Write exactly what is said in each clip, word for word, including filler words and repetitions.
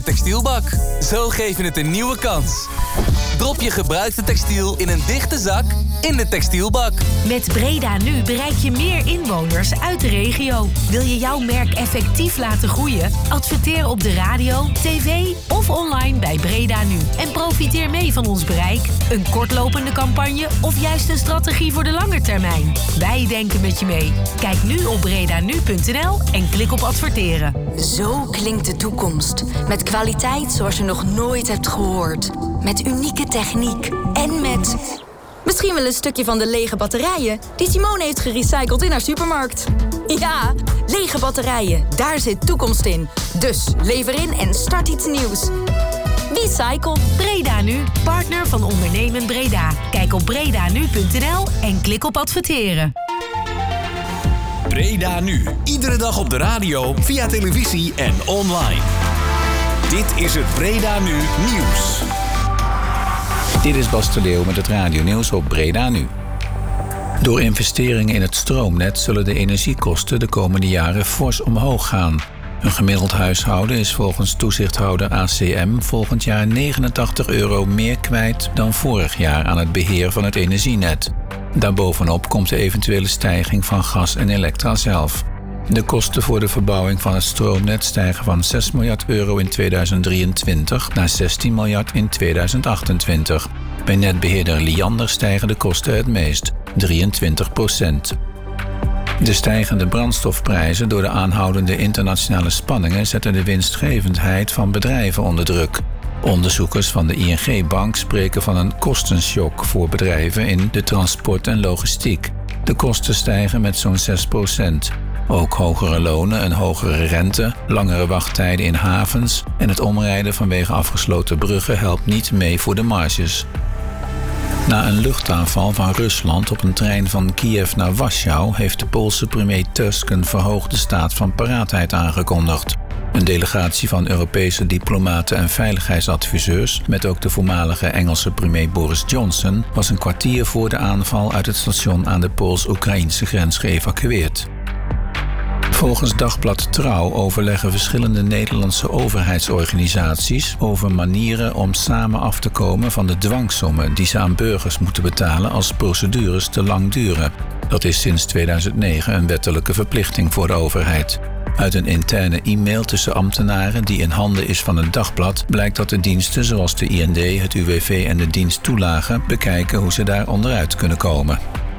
Textielbak. Zo geef je het een nieuwe kans. Drop je gebruikte textiel in een dichte zak in de textielbak. Met Breda Nu bereik je meer inwoners uit de regio. Wil je jouw merk effectief laten groeien? Adverteer op de radio, tv of online bij Breda Nu. En profiteer mee van ons bereik. Een kortlopende campagne of juist een strategie voor de lange termijn. Wij denken met je mee. Kijk nu op bredanu punt n l en klik op adverteren. Zo klinkt de toekomst. Met kwaliteit zoals je nog nooit hebt gehoord. Met unieke techniek. En met... misschien wel een stukje van de lege batterijen die Simone heeft gerecycled in haar supermarkt. Ja, lege batterijen. Daar zit toekomst in. Dus lever in en start iets nieuws. Recycle. Breda Nu, partner van Ondernemen Breda. Kijk op bredanu punt n l en klik op adverteren. Breda Nu. Iedere dag op de radio, via televisie en online. Dit is het Breda Nu nieuws. Dit is Bas de Leeuw met het radionieuws op Breda Nu. Door investeringen in het stroomnet zullen de energiekosten de komende jaren fors omhoog gaan. Een gemiddeld huishouden is volgens toezichthouder A C M volgend jaar negenentachtig euro meer kwijt dan vorig jaar aan het beheer van het energienet. Daarbovenop komt de eventuele stijging van gas en elektra zelf. De kosten voor de verbouwing van het stroomnet stijgen van zes miljard euro in tweeduizend drieëntwintig naar zestien miljard in tweeduizend achtentwintig. Bij netbeheerder Liander stijgen de kosten het meest, drieëntwintig procent. De stijgende brandstofprijzen door de aanhoudende internationale spanningen zetten de winstgevendheid van bedrijven onder druk. Onderzoekers van de I N G-bank spreken van een kostenshock voor bedrijven in de transport en logistiek. De kosten stijgen met zo'n zes procent. Ook hogere lonen, een hogere rente, langere wachttijden in havens en het omrijden vanwege afgesloten bruggen helpt niet mee voor de marges. Na een luchtaanval van Rusland op een trein van Kiev naar Warschau heeft de Poolse premier Tusk een verhoogde staat van paraatheid aangekondigd. Een delegatie van Europese diplomaten en veiligheidsadviseurs, met ook de voormalige Engelse premier Boris Johnson, was een kwartier voor de aanval uit het station aan de Pools-Oekraïnse grens geëvacueerd. Volgens Dagblad Trouw overleggen verschillende Nederlandse overheidsorganisaties over manieren om samen af te komen van de dwangsommen die ze aan burgers moeten betalen als procedures te lang duren. Dat is sinds tweeduizend negen een wettelijke verplichting voor de overheid. Uit een interne e-mail tussen ambtenaren die in handen is van het Dagblad blijkt dat de diensten zoals de I N D, het U W V en de dienst toelagen bekijken hoe ze daar onderuit kunnen komen.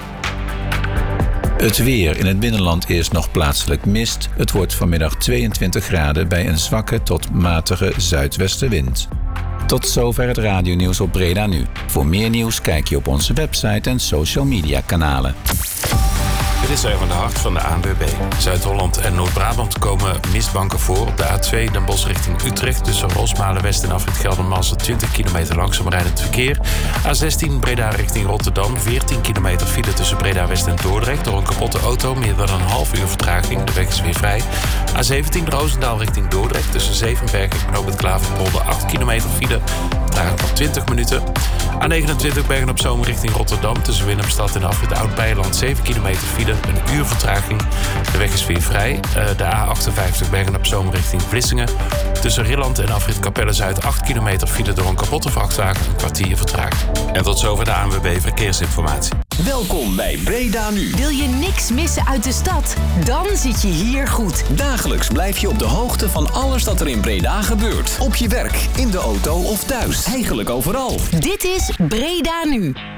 Het weer. In het binnenland eerst nog plaatselijk mist. Het wordt vanmiddag tweeëntwintig graden bij een zwakke tot matige zuidwestenwind. Tot zover het radionieuws op Breda Nu. Voor meer nieuws kijk je op onze website en social media kanalen. Dit is even de hart van de A N W B. Zuid-Holland en Noord-Brabant komen mistbanken voor. Op de A twee Den Bosch richting Utrecht tussen Rosmalen West en Afrit Geldermalsen twintig kilometer langzaam rijdend verkeer. A zestien Breda richting Rotterdam veertien kilometer file tussen Breda West en Dordrecht. Door een kapotte auto meer dan een half uur vertraging. De weg is weer vrij. A zeventien Roosendaal richting Dordrecht tussen Zevenberg en Knoop het Klaverpolder acht kilometer file. Vertraging van twintig minuten. A negenentwintig Bergen op Zoom richting Rotterdam tussen Willemstad en Afrit Oud-Beijerland zeven kilometer file. Een uur vertraging. De weg is weer vrij. De A achtenvijftig Bergen op Zoom richting Vlissingen. Tussen Rilland en Afrit Capelle-Zuid acht kilometer file door een kapotte vrachtwagen. Een kwartier vertraging. En tot zover de A N W B Verkeersinformatie. Welkom bij Breda Nu. Wil je niks missen uit de stad? Dan zit je hier goed. Dagelijks blijf je op de hoogte van alles dat er in Breda gebeurt. Op je werk, in de auto of thuis. Eigenlijk overal. Dit is Breda Nu.